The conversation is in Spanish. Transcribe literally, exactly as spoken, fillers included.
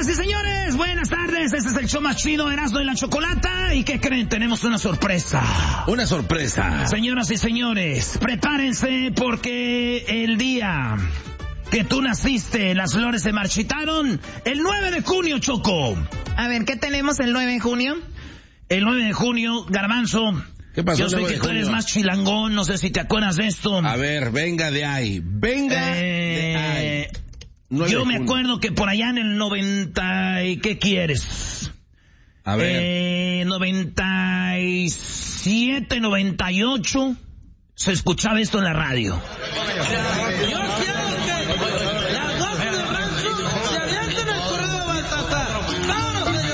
Señoras y señores, buenas tardes. Este es el show más chido, Erasmo y la Chocolata. ¿Y qué creen? Tenemos una sorpresa. Una sorpresa. Señoras y señores, prepárense porque el día que tú naciste, las flores se marchitaron. El nueve de junio, Choco. A ver, ¿qué tenemos el nueve de junio? El nueve de junio, Garbanzo. ¿Qué pasó? Yo sé que tú eres más chilangón, no sé si te acuerdas de esto. A ver, venga de ahí. Venga eh, de ahí. Yo me acuerdo que por allá en el noventa, ¿y qué quieres? A ver. Eh, noventa y siete, noventa y ocho, se escuchaba esto en la radio.